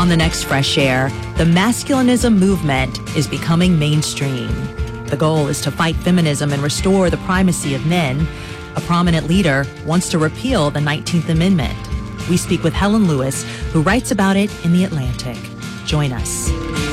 On the next Fresh Air, the masculinism movement is becoming mainstream. The goal is to fight feminism and restore the primacy of men. A prominent leader wants to repeal the 19th Amendment. We speak with Helen Lewis, who writes about it in The Atlantic. Join us.